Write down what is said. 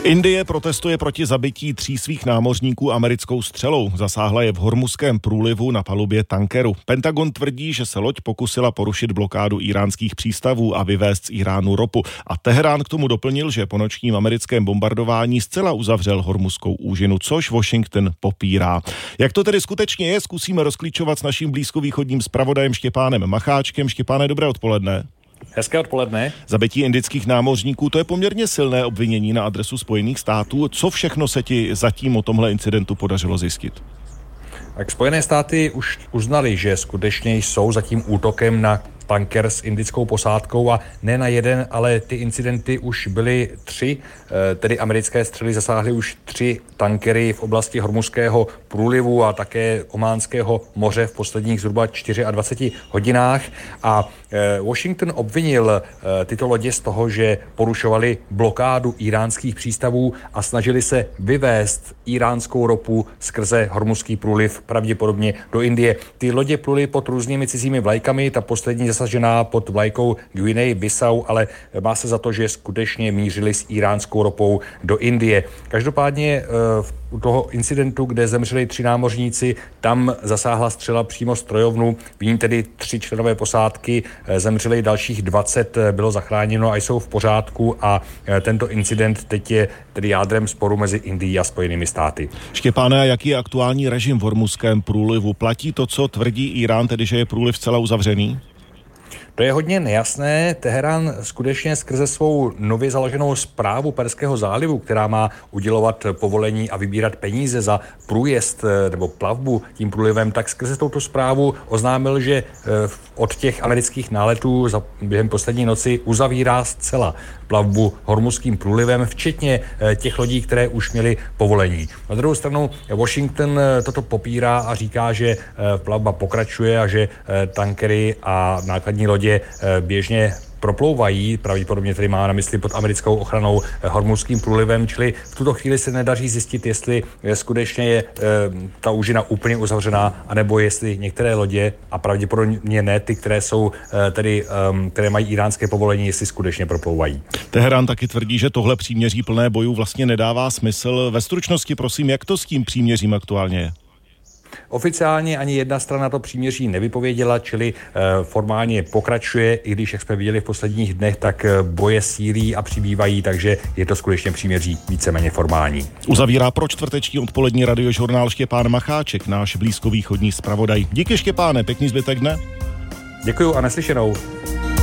Indie protestuje proti zabití 3 svých námořníků americkou střelou. Zasáhla je v Hormuzském průlivu na palubě tankeru. Pentagon tvrdí, že se loď pokusila porušit blokádu íránských přístavů a vyvést z Iránu ropu. A Teherán k tomu doplnil, že po nočním americkém bombardování zcela uzavřel Hormuzskou úžinu, což Washington popírá. Jak to tedy skutečně je, zkusíme rozklíčovat s naším blízkovýchodním zpravodajem Štěpánem Macháčkem. Štěpáne, dobré odpoledne. Hezké odpoledne. Zabití indických námořníků, to je poměrně silné obvinění na adresu Spojených států. Co všechno se ti zatím o tomhle incidentu podařilo zjistit? Tak Spojené státy už uznali, že skutečně jsou za tím útokem na tanker s indickou posádkou a ne na jeden, ale ty incidenty už byly 3, tedy americké střely zasáhly už 3 tankery v oblasti Hormuzského průlivu a také Ománského moře v posledních zhruba 24 hodinách a Washington obvinil tyto lodě z toho, že porušovali blokádu íránských přístavů a snažili se vyvést iránskou ropu skrze Hormuzský průliv pravděpodobně do Indie. Ty lodě pluly pod různými cizími vlajkami, ta poslední zasažená pod vlajkou Guinea-Bissau, ale má se za to, že skutečně mířili s iránskou ropou do Indie. Každopádně u toho incidentu, kde zemřeli 3 námořníci, tam zasáhla střela přímo strojovnu, v ní tedy 3 členové posádky, zemřeli dalších 20, bylo zachráněno a jsou v pořádku a tento incident teď je tedy jádrem sporu mezi Indií a Spojenými státy. Štěpáne, jaký je aktuální režim v Hormuzském průlivu? Platí to, co tvrdí Irán, tedy že je průliv zcela uzavřený? To je hodně nejasné. Teherán skutečně skrze svou nově založenou správu Perského zálivu, která má udělovat povolení a vybírat peníze za průjezd nebo plavbu tím průlivem, tak skrze touto správu oznámil, že od těch amerických náletů během poslední noci uzavírá zcela plavbu Hormuzským průlivem, včetně těch lodí, které už měly povolení. Na druhou stranu Washington toto popírá a říká, že plavba pokračuje a že tankery a nákladní lodě běžně proplouvají, pravděpodobně tedy má na mysli pod americkou ochranou Hormuzským průlivem, čili v tuto chvíli se nedaří zjistit, jestli skutečně je ta úžina úplně uzavřená, anebo jestli některé lodě, a pravděpodobně ne ty, které jsou které mají iránské povolení, jestli skutečně proplouvají. Teherán taky tvrdí, že tohle příměří plné bojů vlastně nedává smysl. Ve stručnosti, prosím, jak to s tím příměřím aktuálně je? Oficiálně ani jedna strana to příměří nevypověděla, čili formálně pokračuje, i když, jak jsme viděli v posledních dnech, tak boje sílí a přibývají, takže je to skutečně příměří víceméně formální. Uzavírá pro čtvrteční odpolední radiožurnál Štěpán Macháček, náš blízkovýchodní zpravodaj. Díky, Štěpáne, pěkný zbytek dne. Děkuju a naslyšenou.